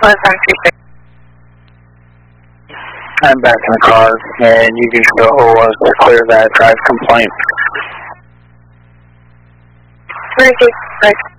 I'm back in the car, and you can go to clear that drive complaint. 36.